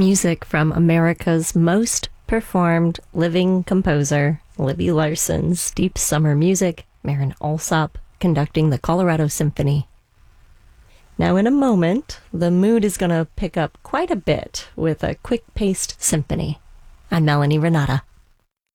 Music from America's most performed living composer, Libby Larson's Deep Summer Music, Marin Alsop conducting the Colorado Symphony. Now in a moment, the mood is going to pick up quite a bit with a quick-paced symphony. I'm Melanie Renata.